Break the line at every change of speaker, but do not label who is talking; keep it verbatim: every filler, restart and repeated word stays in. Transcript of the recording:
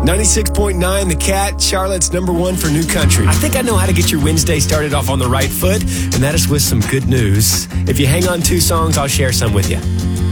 ninety-six point nine, The Cat, Charlotte's number one for new country. I think I know how to get your Wednesday started off on the right foot, and that is with some good news. If you hang on two songs, I'll share some with you.